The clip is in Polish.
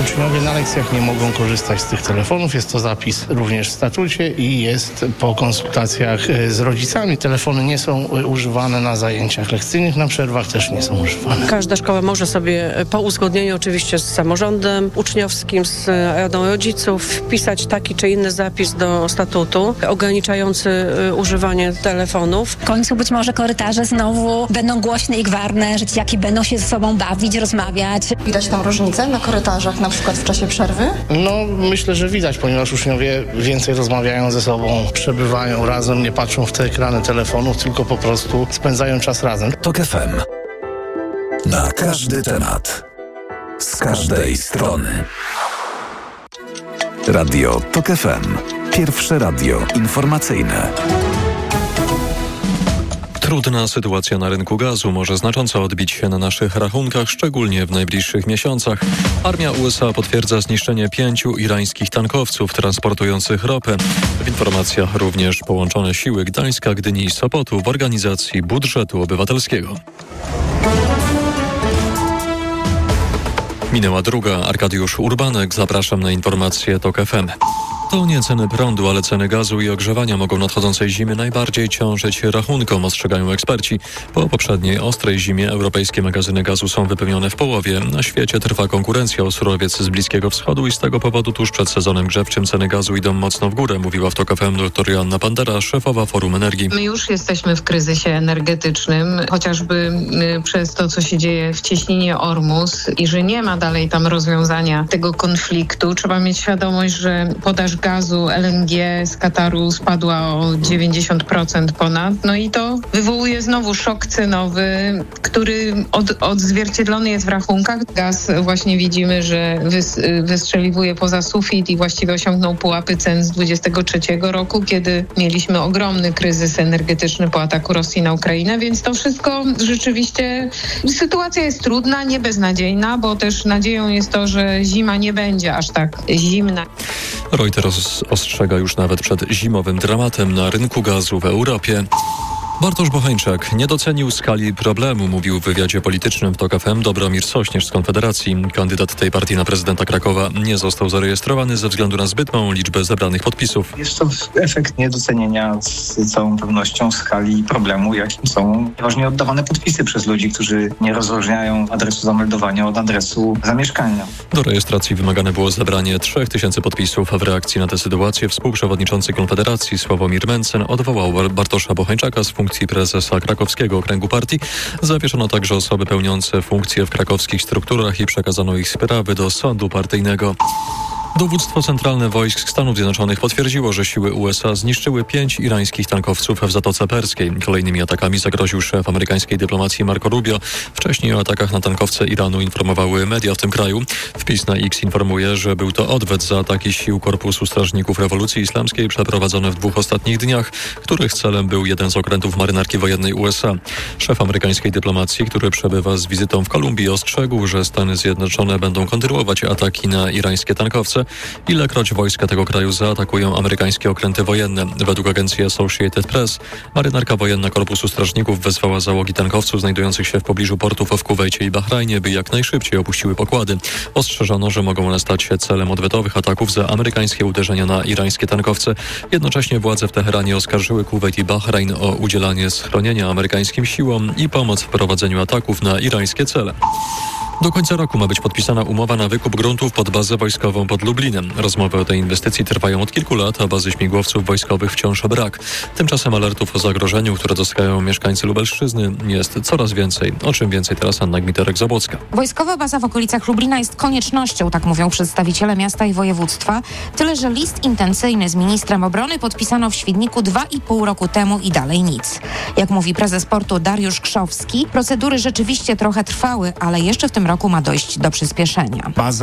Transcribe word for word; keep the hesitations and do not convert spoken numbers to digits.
Uczniowie na lekcjach nie mogą korzystać z tych telefonów. Jest to zapis również w statucie i jest po konsultacjach z rodzicami. Telefony nie są używane na zajęciach lekcyjnych, na przerwach też nie są używane. Każda szkoła może sobie po uzgodnieniu oczywiście z samorządem uczniowskim, z radą rodziców wpisać taki czy inny zapis do statutu ograniczający używanie telefonów. W końcu być może korytarze znowu będą głośne i gwarne, że dzieciaki będą się ze sobą bawić, rozmawiać. Widać tam różnicę na korytarzach, na przykład w czasie przerwy? No, myślę, że widać, ponieważ uczniowie więcej rozmawiają ze sobą, przebywają razem, nie patrzą w te ekrany telefonów, tylko po prostu spędzają czas razem. TOK F M. Na każdy temat. Z każdej strony. Radio TOK F M. Pierwsze radio informacyjne. Trudna sytuacja na rynku gazu może znacząco odbić się na naszych rachunkach, szczególnie w najbliższych miesiącach. Armia U S A potwierdza zniszczenie pięciu irańskich tankowców transportujących ropę. W informacjach również połączone siły Gdańska, Gdyni i Sopotu w organizacji budżetu obywatelskiego. Minęła druga. Arkadiusz Urbanek. Zapraszam na informacje TOK F M. To nie ceny prądu, ale ceny gazu i ogrzewania mogą nadchodzącej zimy najbardziej ciążyć rachunkom, ostrzegają eksperci. Po poprzedniej ostrej zimie europejskie magazyny gazu są wypełnione w połowie. Na świecie trwa konkurencja o surowiec z Bliskiego Wschodu i z tego powodu tuż przed sezonem grzewczym ceny gazu idą mocno w górę, mówiła w TOK F M dr Joanna Pandera, szefowa Forum Energii. My już jesteśmy w kryzysie energetycznym, chociażby przez to, co się dzieje w cieśninie Ormus i że nie ma dalej tam rozwiązania tego konfliktu. Trzeba mieć świadomość, że podaż gazu L N G z Kataru spadła o dziewięćdziesiąt procent ponad. No i to wywołuje znowu szok cenowy, który od, odzwierciedlony jest w rachunkach. Gaz właśnie widzimy, że wys, wystrzeliwuje poza sufit i właściwie osiągnął pułapy cen z dwudziestego trzeciego roku, kiedy mieliśmy ogromny kryzys energetyczny po ataku Rosji na Ukrainę, więc to wszystko rzeczywiście, sytuacja jest trudna, nie beznadziejna, bo też nadzieją jest to, że zima nie będzie aż tak zimna. Reuters ostrzega już nawet przed zimowym dramatem na rynku gazu w Europie. Bartosz Bocheńczak nie docenił skali problemu, mówił w wywiadzie politycznym w TOK F M Dobromir Sośnierz z Konfederacji. Kandydat tej partii na prezydenta Krakowa nie został zarejestrowany ze względu na zbyt małą liczbę zebranych podpisów. Jest to efekt niedocenienia z całą pewnością skali problemu, jakim są ważnie oddawane podpisy przez ludzi, którzy nie rozróżniają adresu zameldowania od adresu zamieszkania. Do rejestracji wymagane było zebranie trzech tysięcy podpisów. W reakcji na tę sytuację współprzewodniczący Konfederacji Sławomir Mencen odwołał Bartosza Bocheńczaka z funkcji prezesa krakowskiego okręgu partii. Zawieszono także osoby pełniące funkcje w krakowskich strukturach i przekazano ich sprawy do sądu partyjnego. Dowództwo Centralne Wojsk Stanów Zjednoczonych potwierdziło, że siły U S A zniszczyły pięć irańskich tankowców w Zatoce Perskiej. Kolejnymi atakami zagroził szef amerykańskiej dyplomacji Marco Rubio. Wcześniej o atakach na tankowce Iranu informowały media w tym kraju. Wpis na X informuje, że był to odwet za ataki sił Korpusu Strażników Rewolucji Islamskiej przeprowadzone w dwóch ostatnich dniach, których celem był jeden z okrętów marynarki wojennej U S A. Szef amerykańskiej dyplomacji, który przebywa z wizytą w Kolumbii, ostrzegł, że Stany Zjednoczone będą kontynuować ataki na irańskie tankowce, ilekroć wojska tego kraju zaatakują amerykańskie okręty wojenne. Według agencji Associated Press marynarka wojenna Korpusu Strażników wezwała załogi tankowców znajdujących się w pobliżu portów w Kuwejcie i Bahrajnie, by jak najszybciej opuściły pokłady. Ostrzeżono, że mogą one stać się celem odwetowych ataków za amerykańskie uderzenia na irańskie tankowce. Jednocześnie władze w Teheranie oskarżyły Kuwejt i Bahrajn o udzielanie schronienia amerykańskim siłom i pomoc w prowadzeniu ataków na irańskie cele. Do końca roku ma być podpisana umowa na wykup gruntów pod bazę wojskową pod Lublinem. Rozmowy o tej inwestycji trwają od kilku lat, a bazy śmigłowców wojskowych wciąż brak. Tymczasem alertów o zagrożeniu, które dostają mieszkańcy Lubelszczyzny, jest coraz więcej. O czym więcej teraz Anna Gmiterek-Zabłocka. Wojskowa baza w okolicach Lublina jest koniecznością, tak mówią przedstawiciele miasta i województwa. Tyle, że list intencyjny z ministrem obrony podpisano w Świdniku dwa i pół roku temu i dalej nic. Jak mówi prezes portu Dariusz Krzowski, procedury rzeczywiście trochę trwały, ale jeszcze w tym roku ma dojść do przyspieszenia.